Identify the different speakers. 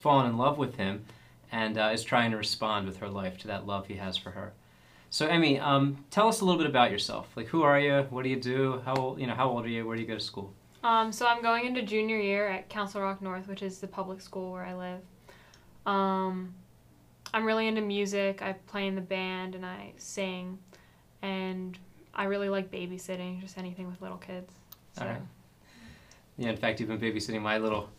Speaker 1: fallen in love with him and is trying to respond with her life to that love he has for her. So Emmy, tell us a little bit about yourself. Like, who are you? What do you do? How old are you? Where do you go to school?
Speaker 2: So I'm going into junior year at Council Rock North, which is the public school where I live. Um, I'm really into music. I play in the band and I sing, and I really like babysitting, just anything with little kids. So.
Speaker 1: All right. Yeah, in fact, you've been babysitting my little